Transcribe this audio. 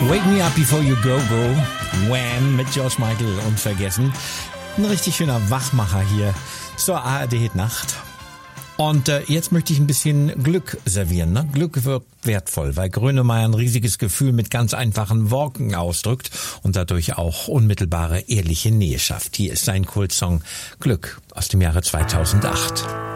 Wake Me Up Before You Go Go, Wham mit George Michael unvergessen. Ein richtig schöner Wachmacher hier zur ARD-Nacht. Und jetzt möchte ich ein bisschen Glück servieren. Ne? Glück wird wertvoll, weil Grönemeyer ein riesiges Gefühl mit ganz einfachen Worten ausdrückt und dadurch auch unmittelbare, ehrliche Nähe schafft. Hier ist sein Kultsong Glück aus dem Jahre 2008.